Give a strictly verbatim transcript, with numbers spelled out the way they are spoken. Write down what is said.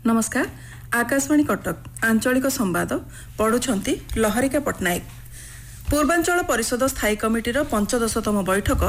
नमस्कार आकाशवाणी कटक आंचलिक संवाद पढ़ुछंती लहरिका पट्टनायक। पूर्वांचल परिषद स्थायी कमिटीर पंचदशतम बैठक